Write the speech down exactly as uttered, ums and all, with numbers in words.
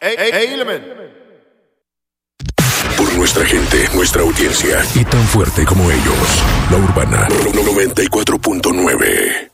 Ey, ey, ey, Element. Por nuestra gente, nuestra audiencia y tan fuerte como ellos. La Urbana noventa y cuatro punto nueve.